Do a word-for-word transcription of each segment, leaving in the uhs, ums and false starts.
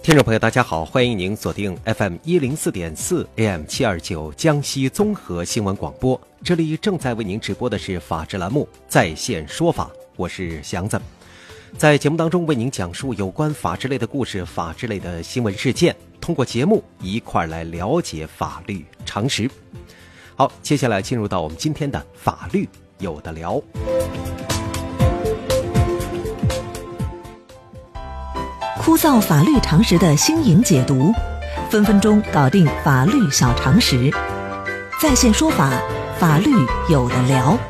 听众朋友大家好，欢迎您锁定 F M 一零四点四 A M 七二九江西综合新闻广播，这里正在为您直播的是法治栏目在线说法，我是祥子。在节目当中为您讲述有关法治类的故事、法治类的新闻事件，通过节目一块来了解法律常识。好，接下来进入到我们今天的法律有的聊。 枯燥法律常识的新颖解读，分分钟搞定法律小常识。在线说法，法律有的聊。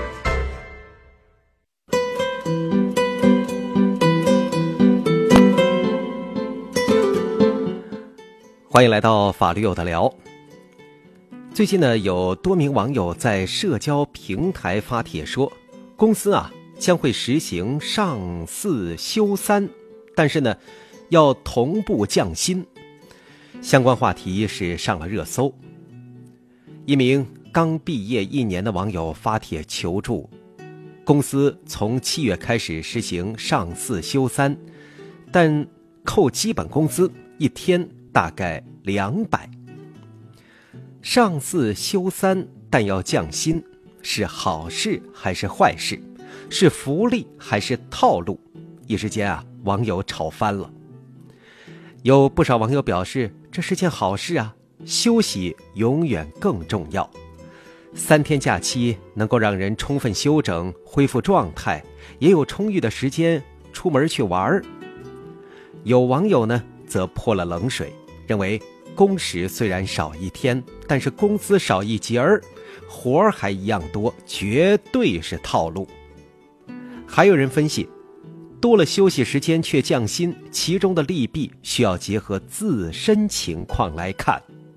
欢迎来到法律有的聊。最近呢，有多名网友在社交平台发帖说，公司啊将会实行上四休三，但是呢要同步降薪。相关话题是上了热搜。一名刚毕业一年的网友发帖求助，公司从七月开始实行上四休三，但扣基本工资一天大概两百。上四休三但要降薪，是好事还是坏事？是福利还是套路？一时间啊，网友吵翻了。有不少网友表示，这是件好事啊，休息永远更重要。三天假期能够让人充分休整，恢复状态，也有充裕的时间出门去玩。有网友呢则泼了冷水，认为工时虽然少一天，但是工资少一截儿，活儿还一样多，绝对是套路。还有人分析，多了休息时间却降薪，其中的利弊需要结合自身情况来看。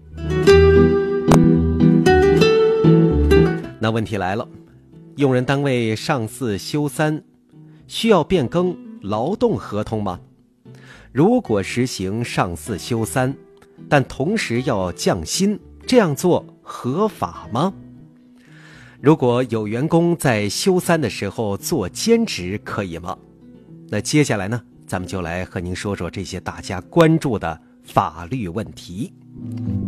那问题来了，用人单位上四休三，需要变更劳动合同吗？如果实行上四休三，但同时要降薪，这样做合法吗？如果有员工在休三的时候做兼职，可以吗？那接下来呢，咱们就来和您说说这些大家关注的法律问题。